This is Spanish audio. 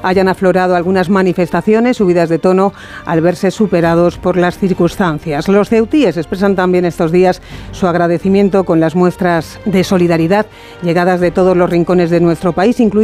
hayan aflorado algunas manifestaciones subidas de tono al verse superados por las circunstancias. Los ceutíes expresan también estos días su agradecimiento con las muestras de solidaridad llegadas de todos los rincones de nuestro país, incluido